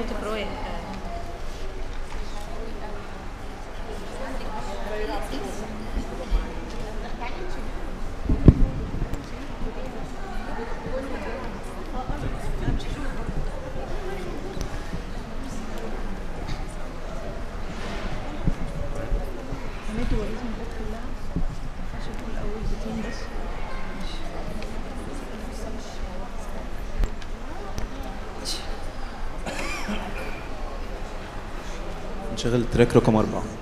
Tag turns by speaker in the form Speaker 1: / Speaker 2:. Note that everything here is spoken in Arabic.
Speaker 1: صوتك رايح. عملت وريتني البيت كلها عشان تقول اول بيتين بس.
Speaker 2: نشغل تراك رقم 4.